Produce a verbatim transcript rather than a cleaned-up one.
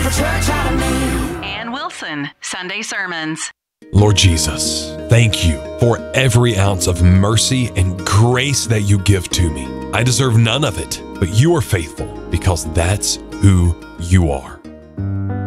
the church out of me. Ann Wilson, Sunday Sermons. Lord Jesus, thank you for every ounce of mercy and grace that you give to me. I deserve none of it, but you are faithful because that's who you are.